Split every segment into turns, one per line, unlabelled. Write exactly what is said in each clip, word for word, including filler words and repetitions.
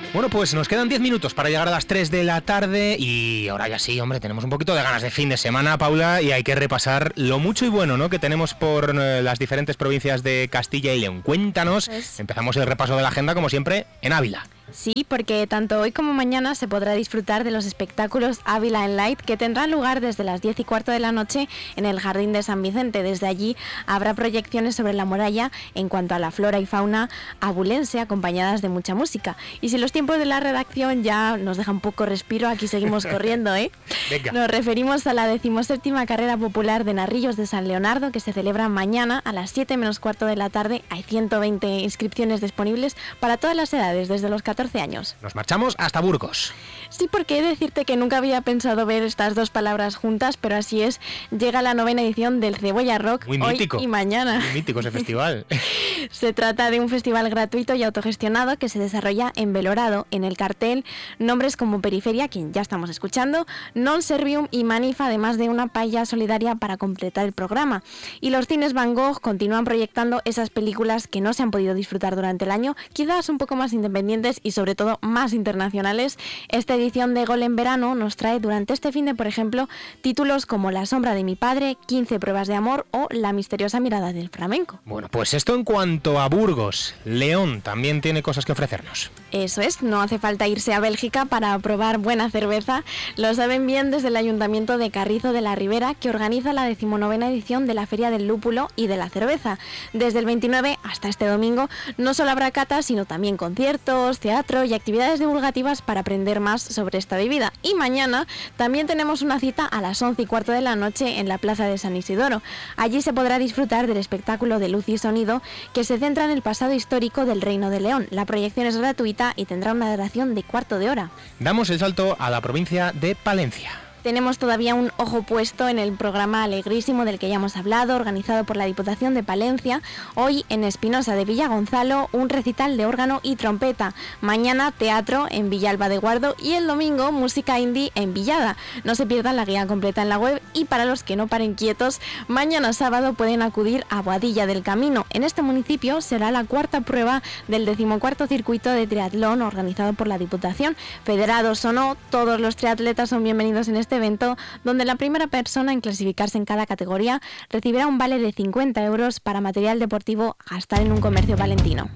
Bueno, pues nos quedan diez minutos para llegar a las tres de la tarde y ahora ya sí, hombre, tenemos un poquito de ganas de fin de semana, Paula, y hay que repasar lo mucho y bueno, ¿no?, que tenemos por eh, las diferentes provincias de Castilla y León. Cuéntanos, pues... empezamos el repaso de la agenda, como siempre, en Ávila.
Sí, porque tanto hoy como mañana se podrá disfrutar de los espectáculos Ávila en Light, que tendrán lugar desde las diez y cuarto de la noche en el Jardín de San Vicente. Desde allí habrá proyecciones sobre la muralla en cuanto a la flora y fauna abulense, acompañadas de mucha música. Y si los tiempos de la redacción ya nos dejan poco respiro, aquí seguimos corriendo, ¿eh? Venga. Nos referimos a la decimoséptima carrera popular de Narrillos de San Leonardo, que se celebra mañana a las siete menos cuarto de la tarde. Hay ciento veinte inscripciones disponibles para todas las edades, desde los catorce años.
Nos marchamos hasta Burgos.
Sí, porque he de decirte que nunca había pensado ver estas dos palabras juntas, pero así es. Llega la novena edición del Cebolla Rock.
Muy
hoy
mítico.
Y mañana.
Muy mítico ese festival.
Se trata de un festival gratuito y autogestionado que se desarrolla en Belorado. En el cartel, nombres como Periferia, quien ya estamos escuchando, Non Servium y Manifa, además de una paella solidaria para completar el programa. Y los cines Van Gogh continúan proyectando esas películas que no se han podido disfrutar durante el año, quizás un poco más independientes y sobre todo más internacionales. Esta edición de Gol en Verano nos trae durante este fin de, por ejemplo, títulos como La sombra de mi padre, quince pruebas de amor o La misteriosa mirada del flamenco.
Bueno, pues esto en cuanto a Burgos. León también tiene cosas que ofrecernos.
Eso es, no hace falta irse a Bélgica para probar buena cerveza. Lo saben bien desde el Ayuntamiento de Carrizo de la Ribera, que organiza la decimonovena edición de la Feria del Lúpulo y de la Cerveza. Desde el veintinueve hasta este domingo no solo habrá catas, sino también conciertos, teatro y actividades divulgativas para aprender más sobre esta bebida. Y mañana también tenemos una cita a las once y cuarto de la noche en la Plaza de San Isidoro. Allí se podrá disfrutar del espectáculo de luz y sonido que se centra en el pasado histórico del Reino de León. La proyección es gratuita y tendrá una duración de cuarto de hora.
Damos el salto a la provincia de Palencia.
Tenemos todavía un ojo puesto en el programa Alegrísimo del que ya hemos hablado, organizado por la Diputación de Palencia. Hoy en Espinosa de Villagonzalo, un recital de órgano y trompeta. Mañana teatro en Villalba de Guardo y el domingo música indie en Villada. No se pierdan la guía completa en la web y para los que no paren quietos, mañana sábado pueden acudir a Boadilla del Camino. En este municipio será la cuarta prueba del decimocuarto circuito de triatlón organizado por la Diputación. Federados o no, todos los triatletas son bienvenidos en este evento, donde la primera persona en clasificarse en cada categoría recibirá un vale de cincuenta euros para material deportivo a gastar en un comercio palentino.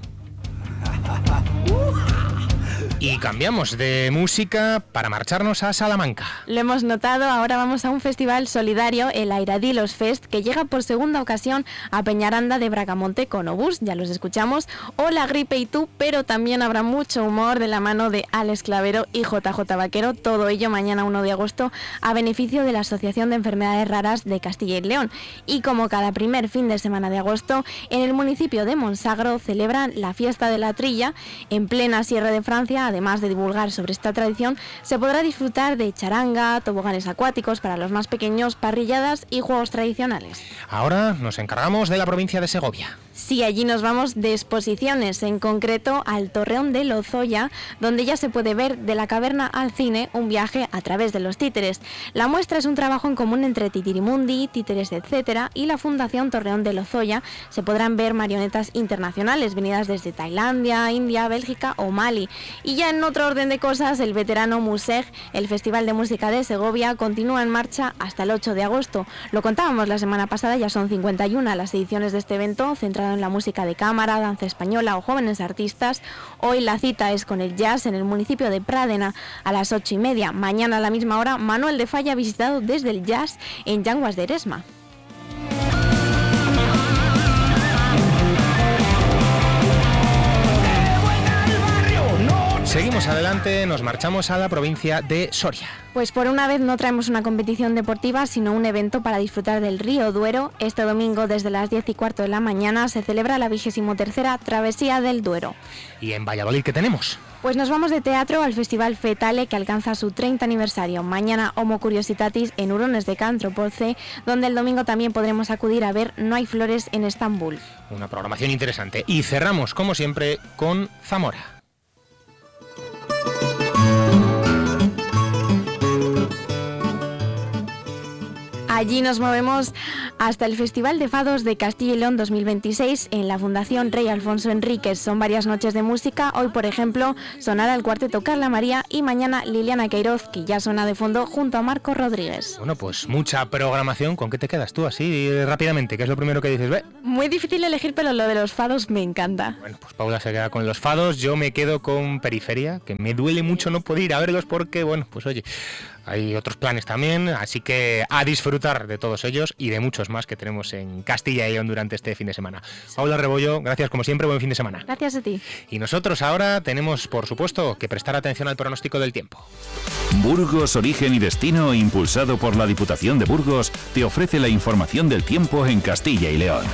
Y cambiamos de música para marcharnos a Salamanca.
Lo hemos notado, ahora vamos a un festival solidario, el Airadilos Fest, que llega por segunda ocasión a Peñaranda de Bracamonte con Obús, ya los escuchamos, o La Gripe y tú, pero también habrá mucho humor de la mano de Alex Clavero y J J Vaquero, todo ello mañana uno de agosto a beneficio de la Asociación de Enfermedades Raras de Castilla y León. Y como cada primer fin de semana de agosto, en el municipio de Monsagro celebran la fiesta de la trilla en plena Sierra de Francia. Además de divulgar sobre esta tradición, se podrá disfrutar de charanga, toboganes acuáticos para los más pequeños, parrilladas y juegos tradicionales.
Ahora nos encargamos de la provincia de Segovia.
Sí, allí nos vamos de exposiciones, en concreto al Torreón de Lozoya, donde ya se puede ver De la caverna al cine, un viaje a través de los títeres. La muestra es un trabajo en común entre Titirimundi, Títeres, etcétera, y la Fundación Torreón de Lozoya. Se podrán ver marionetas internacionales venidas desde Tailandia, India, Bélgica o Mali. Y ya en otro orden de cosas, el veterano Museg, el Festival de Música de Segovia, continúa en marcha hasta el ocho de agosto. Lo contábamos la semana pasada, ya son cincuenta y una las ediciones de este evento, centrado en la música de cámara, danza española o jóvenes artistas. Hoy la cita es con el jazz en el municipio de Pradena a las ocho y media. Mañana a la misma hora, Manuel de Falla visitado desde el jazz en Llanguas de Eresma.
Seguimos adelante, nos marchamos a la provincia de Soria.
Pues por una vez no traemos una competición deportiva, sino un evento para disfrutar del río Duero. Este domingo desde las diez y cuarto de la mañana se celebra la vigésimo tercera Travesía del Duero.
¿Y en Valladolid qué tenemos?
Pues nos vamos de teatro al Festival Fetale, que alcanza su treinta aniversario. Mañana Homo Curiositatis en Hurones de Cantropolce, donde el domingo también podremos acudir a ver No hay flores en Estambul.
Una programación interesante. Y cerramos, como siempre, con Zamora.
Allí nos movemos hasta el Festival de Fados de Castilla y León dos mil veintiséis en la Fundación Rey Alfonso Enríquez. Son varias noches de música. Hoy, por ejemplo, sonará el cuarteto Carla María y mañana Liliana Queiroz, que ya suena de fondo junto a Marco Rodríguez.
Bueno, pues mucha programación. ¿Con qué te quedas tú así rápidamente? ¿Qué es lo primero que dices? ¿Ve?
Muy difícil elegir, pero lo de los fados me encanta.
Bueno, pues Paula se queda con los fados. Yo me quedo con Periferia, que me duele mucho no poder ir a verlos porque, bueno, pues oye, hay otros planes también, así que a disfrutar de todos ellos y de muchos más que tenemos en Castilla y León durante este fin de semana. Paula Rebollo, gracias como siempre, buen fin de semana.
Gracias a ti.
Y nosotros ahora tenemos, por supuesto, que prestar atención al pronóstico del tiempo.
Burgos, Origen y Destino, impulsado por la Diputación de Burgos, te ofrece la información del tiempo en Castilla y León.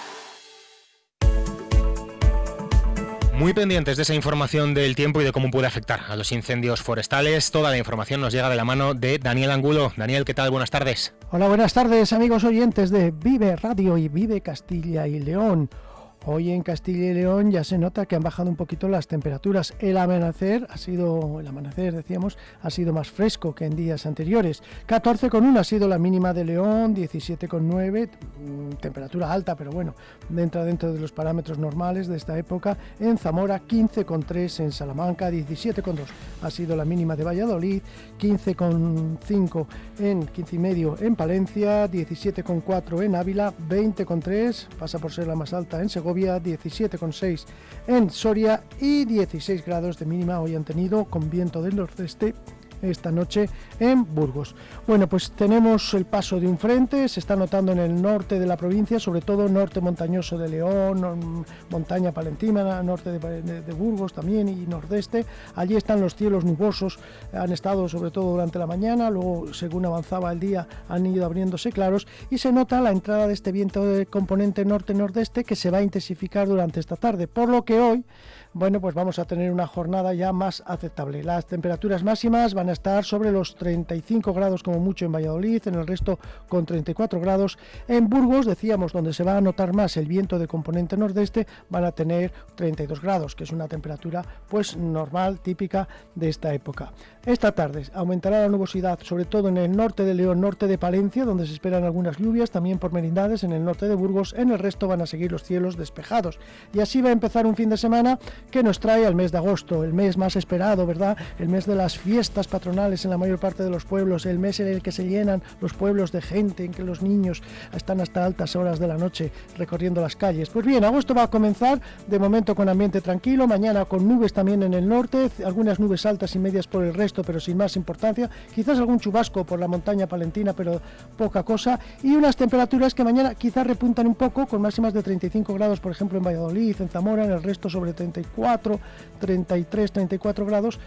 Muy pendientes de esa información del tiempo y de cómo puede afectar a los incendios forestales. Toda la información nos llega de la mano de Daniel Angulo. Daniel, ¿qué tal? Buenas tardes.
Hola, buenas tardes, amigos oyentes de Vive Radio y Vive Castilla y León. Hoy en Castilla y León ya se nota que han bajado un poquito las temperaturas. El amanecer ha sido, el amanecer decíamos, ha sido más fresco que en días anteriores. catorce coma uno ha sido la mínima de León, diecisiete coma nueve, temperatura alta, pero bueno, entra dentro de los parámetros normales de esta época. En Zamora, quince coma tres, en Salamanca, diecisiete coma dos ha sido la mínima de Valladolid, quince coma cinco en quince coma cinco en Palencia, diecisiete coma cuatro en Ávila, veinte coma tres, pasa por ser la más alta en Segovia, diecisiete coma seis en Soria y dieciséis grados de mínima hoy han tenido con viento del nordeste esta noche en Burgos. Bueno, pues tenemos el paso de un frente, se está notando en el norte de la provincia, sobre todo norte montañoso de León, montaña palentina, norte de, de, de Burgos también y nordeste. Allí están los cielos nubosos, han estado sobre todo durante la mañana, luego según avanzaba el día han ido abriéndose claros y se nota la entrada de este viento de componente norte-nordeste que se va a intensificar durante esta tarde, por lo que hoy, bueno, pues vamos a tener una jornada ya más aceptable. Las temperaturas máximas van a estar sobre los treinta y cinco grados como mucho en Valladolid, en el resto con treinta y cuatro grados. En Burgos, decíamos, donde se va a notar más el viento de componente nordeste, van a tener treinta y dos grados, que es una temperatura pues normal, típica de esta época. Esta tarde aumentará la nubosidad, sobre todo en el norte de León, norte de Palencia, donde se esperan algunas lluvias, también por merindades en el norte de Burgos. En el resto van a seguir los cielos despejados. Y así va a empezar un fin de semana que nos trae al mes de agosto, el mes más esperado, ¿verdad? El mes de las fiestas patronales en la mayor parte de los pueblos, el mes en el que se llenan los pueblos de gente, en que los niños están hasta altas horas de la noche recorriendo las calles. Pues bien, agosto va a comenzar de momento con ambiente tranquilo, mañana con nubes también en el norte, algunas nubes altas y medias por el resto, pero sin más importancia, quizás algún chubasco por la montaña palentina, pero poca cosa, y unas temperaturas que mañana quizás repuntan un poco, con máximas de treinta y cinco grados, por ejemplo, en Valladolid, en Zamora, en el resto sobre treinta y cuatro, treinta y tres, treinta y cuatro grados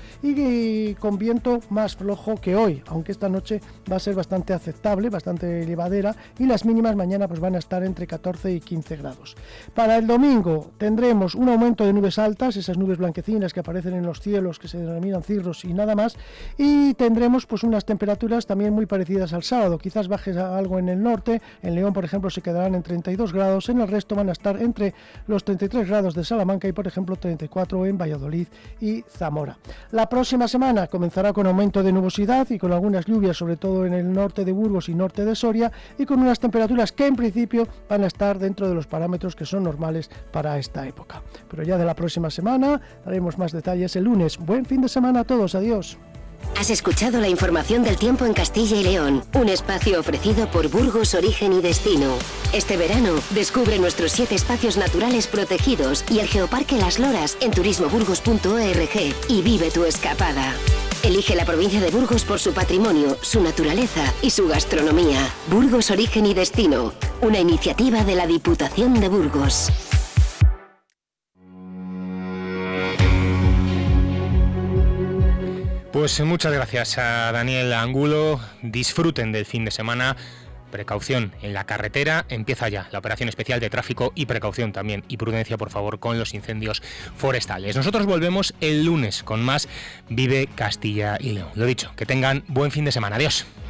y con viento más flojo que hoy, aunque esta noche va a ser bastante aceptable, bastante llevadera y las mínimas mañana pues van a estar entre catorce y quince grados. Para el domingo tendremos un aumento de nubes altas, esas nubes blanquecinas que aparecen en los cielos que se denominan cirros y nada más, y tendremos pues unas temperaturas también muy parecidas al sábado, quizás baje algo en el norte, en León por ejemplo se quedarán en treinta y dos grados, en el resto van a estar entre los treinta y tres grados de Salamanca y por ejemplo treinta y cuatro en Valladolid y Zamora. La próxima semana comenzará con aumento de nubosidad y con algunas lluvias, sobre todo en el norte de Burgos y norte de Soria, y con unas temperaturas que en principio van a estar dentro de los parámetros que son normales para esta época. Pero ya de la próxima semana daremos más detalles el lunes. Buen fin de semana a todos, adiós.
Has escuchado la información del tiempo en Castilla y León, un espacio ofrecido por Burgos, Origen y Destino. Este verano, descubre nuestros siete espacios naturales protegidos y el Geoparque Las Loras en turismo burgos punto org y vive tu escapada. Elige la provincia de Burgos por su patrimonio, su naturaleza y su gastronomía. Burgos, Origen y Destino, una iniciativa de la Diputación de Burgos.
Pues muchas gracias a Daniel Angulo. Disfruten del fin de semana. Precaución en la carretera. Empieza ya la operación especial de tráfico y precaución también y prudencia, por favor, con los incendios forestales. Nosotros volvemos el lunes con más Vive Castilla y León. Lo dicho, que tengan buen fin de semana. Adiós.